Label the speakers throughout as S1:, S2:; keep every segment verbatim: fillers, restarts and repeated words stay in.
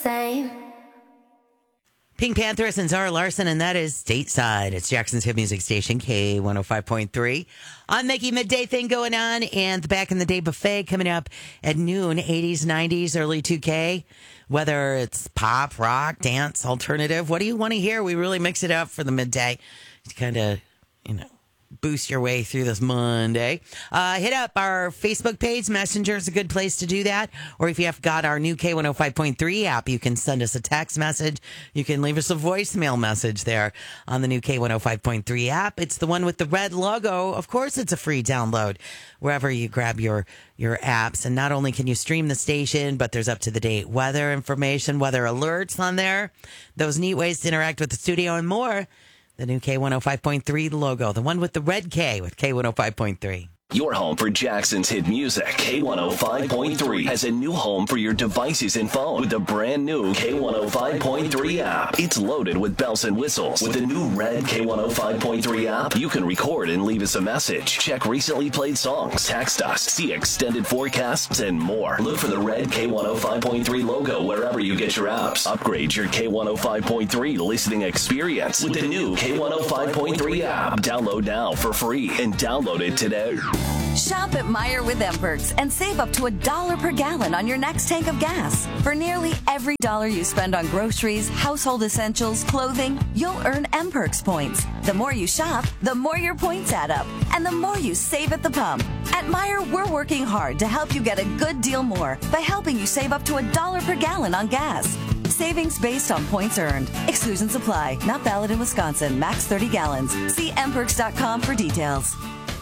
S1: Same.
S2: Pink Panthers and Zara Larson, and that is Stateside. It's Jackson's hit music station, K one oh five point three. On Mickey, midday thing going on, and the Back in the Day buffet coming up at noon, eighties, nineties, early two K. Whether it's pop, rock, dance, alternative, what do you want to hear? We really mix it up for the midday to kind of, you know, boost your way through this Monday. Uh, hit up our Facebook page. Messenger is a good place to do that. Or if you have got our new K one oh five point three app, you can send us a text message. You can leave us a voicemail message there on the new K one oh five point three app. It's the one with the red logo. Of course, it's a free download wherever you grab your, your apps. And not only can you stream the station, but there's up-to-the-date weather information, weather alerts on there, those neat ways to interact with the studio and more. The new K one oh five point three logo, the one with the red K with K one oh five point three.
S3: Your home for Jackson's hit music. K one oh five point three has a new home for your devices and phone with the brand new K one oh five point three app. It's loaded with bells and whistles. With the new red K one oh five point three app, you can record and leave us a message. Check recently played songs, text us, see extended forecasts, and more. Look for the red K one oh five point three logo wherever you get your apps. Upgrade your K one oh five point three listening experience with the new K one oh five point three app. Download now for free and download it today.
S4: Shop at Meijer with M-Perks and save up to a dollar per gallon on your next tank of gas. For nearly every dollar you spend on groceries, household essentials, clothing, you'll earn M-Perks points. The more you shop, the more your points add up, and the more you save at the pump. At Meijer, we're working hard to help you get a good deal more by helping you save up to a dollar per gallon on gas. Savings based on points earned. Exclusions apply. Not valid in Wisconsin. Max thirty gallons. See m perks dot com for details.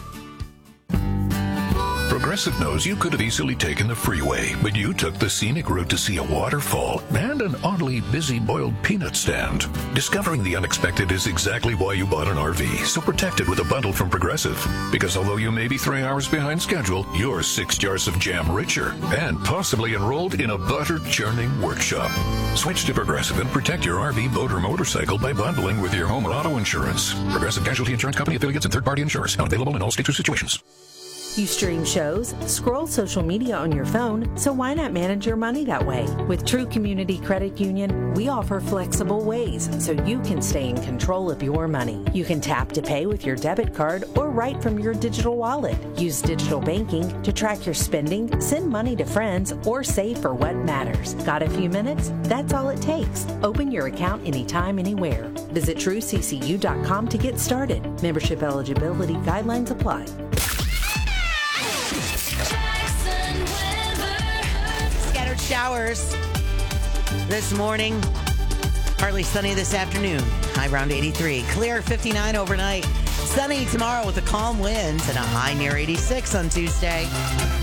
S5: Progressive knows you could have easily taken the freeway, but you took the scenic route to see a waterfall and an oddly busy boiled peanut stand. Discovering the unexpected is exactly why you bought an R V, so protect it with a bundle from Progressive. Because although you may be three hours behind schedule, you're six jars of jam richer and possibly enrolled in a butter-churning workshop. Switch to Progressive and protect your R V, boat, or motorcycle by bundling with your home or auto insurance. Progressive Casualty Insurance Company affiliates and third-party insurers. Not available in all states or situations.
S6: You stream shows, scroll social media on your phone, so why not manage your money that way? With True Community Credit Union, we offer flexible ways so you can stay in control of your money. You can tap to pay with your debit card or right from your digital wallet. Use digital banking to track your spending, send money to friends, or save for what matters. Got a few minutes? That's all it takes. Open your account anytime, anywhere. Visit true c c u dot com to get started. Membership eligibility guidelines apply.
S2: Scattered showers this morning. Partly sunny this afternoon. High around eighty-three. Clear fifty-nine overnight. Sunny tomorrow with a calm wind and a high near eighty-six on Tuesday.